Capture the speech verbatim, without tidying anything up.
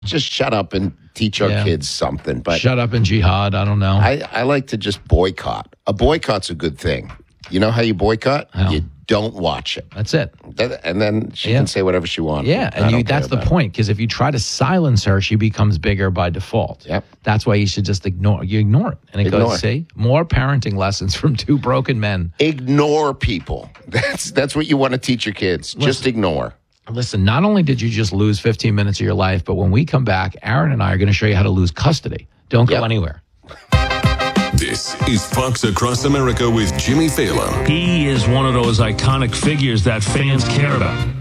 just shut up and teach our Yeah. kids something. But Shut up and jihad. I don't know. I, I like to just boycott. A boycott's a good thing. You know how you boycott? How? You don't watch it. That's it. That- And then she Yeah. can say whatever she wants. Yeah, I and you, don't that's care the about point. Because if you try to silence her, she becomes bigger by default. Yep. That's why you should just ignore. You ignore it, and it Ignore. goes. See, more parenting lessons from two broken men. it. Ignore people. That's that's what you want to teach your kids. Just ignore. Listen, not only did you just lose fifteen minutes of your life, but when we come back, Aaron and I are going to show you how to lose custody. Don't go Yep. anywhere. This is Fox Across America with Jimmy Fallon. He is one of those iconic figures that fans care about.